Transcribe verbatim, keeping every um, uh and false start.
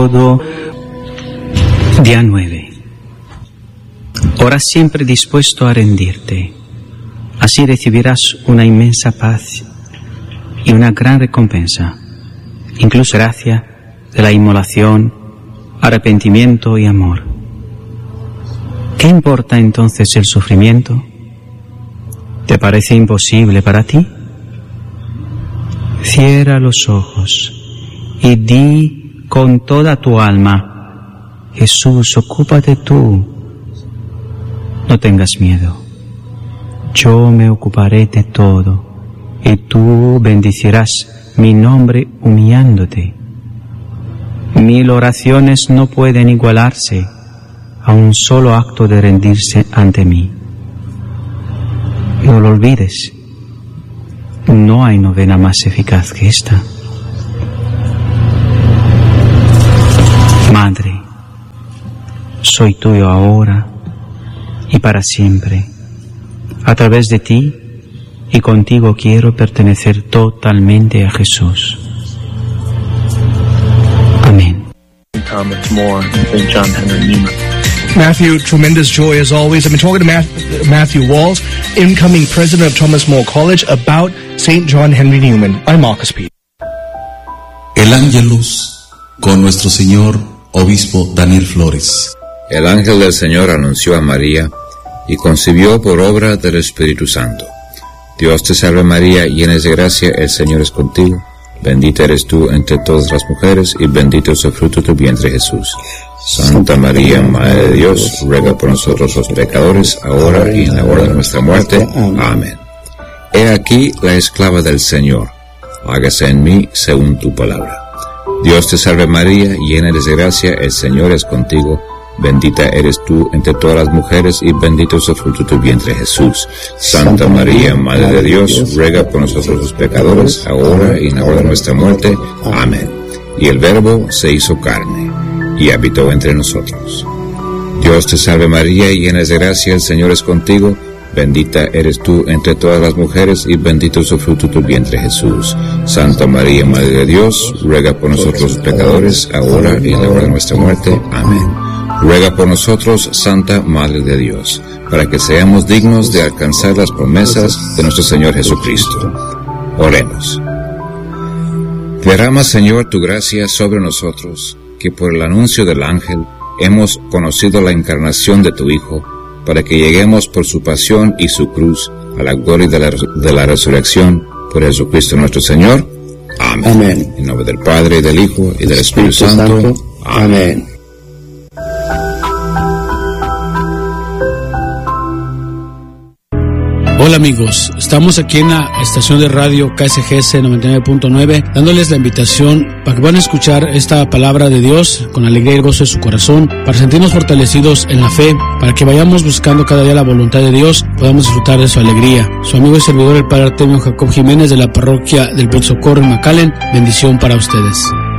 todo. Día nueve. Ora siempre dispuesto a rendirte. Así recibirás una inmensa paz y una gran recompensa, incluso gracia de la inmolación, arrepentimiento y amor. ¿Qué importa entonces el sufrimiento? ¿Te parece imposible para ti? Cierra los ojos y di con toda tu alma: Jesús, ocúpate tú. No tengas miedo. Yo me ocuparé de todo y tú bendecirás mi nombre humillándote. Mil oraciones no pueden igualarse a un solo acto de rendirse ante mí. No lo olvides. No hay novena más eficaz que esta. Madre, soy tuyo ahora y para siempre. A través de ti y contigo quiero pertenecer totalmente a Jesús. Amén. Thomas More and Saint John Henry Newman. Matthew, tremendous joy as always. I've been talking to Matthew Walls, incoming president of Thomas More College, about Saint John Henry Newman. I'm Marcus P. El Ángelus con nuestro señor obispo Daniel Flores. El ángel del Señor anunció a María y concibió por obra del Espíritu Santo. Dios te salve María, llena de gracia, el Señor es contigo. Bendita eres tú entre todas las mujeres y bendito es el fruto de tu vientre Jesús. Santa María, Madre de Dios, ruega por nosotros los pecadores, ahora y en la hora de nuestra muerte. Amén. He aquí la esclava del Señor. Hágase en mí según tu palabra. Dios te salve María, llena eres de gracia, el Señor es contigo. Bendita eres tú entre todas las mujeres y bendito es el fruto de tu vientre Jesús. Santa María, Madre de Dios, ruega por nosotros los pecadores, ahora y en la hora de nuestra muerte. Amén. Y el Verbo se hizo carne y habitó entre nosotros. Dios te salve María, llena de gracia, el Señor es contigo. Bendita eres tú entre todas las mujeres y bendito es el fruto de tu vientre Jesús. Santa María, Madre de Dios, ruega por nosotros los pecadores, ahora y en la hora de nuestra muerte. Amén. Ruega por nosotros, Santa Madre de Dios, para que seamos dignos de alcanzar las promesas de nuestro Señor Jesucristo. Oremos. Derrama, Señor, tu gracia sobre nosotros, que por el anuncio del ángel hemos conocido la encarnación de tu Hijo, para que lleguemos por su pasión y su cruz a la gloria de la, de la resurrección por Jesucristo nuestro Señor. Amén. Amén. En nombre del Padre, y del Hijo, y del Espíritu, Espíritu Santo. Santo. Amén. Amén. Hola amigos, estamos aquí en la estación de radio K S G S noventa y nueve punto nueve dándoles la invitación para que puedan escuchar esta palabra de Dios con alegría y gozo de su corazón, para sentirnos fortalecidos en la fe, para que vayamos buscando cada día la voluntad de Dios, podamos disfrutar de su alegría. Su amigo y servidor el Padre Artemio Jacob Jiménez de la parroquia del Buen Socorro en McAllen, bendición para ustedes.